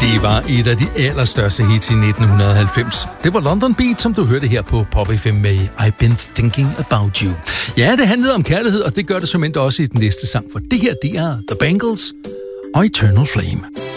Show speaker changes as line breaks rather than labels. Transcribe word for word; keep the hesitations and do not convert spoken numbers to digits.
Det var et af de allerstørste hits i nitten halvfems. Det var London Beat, som du hørte her på Pop F M med I've Been Thinking About You. Ja, det handlede om kærlighed, og det gør det som endda også i den næste sang, for det her, det er The Bangles og Eternal Flame.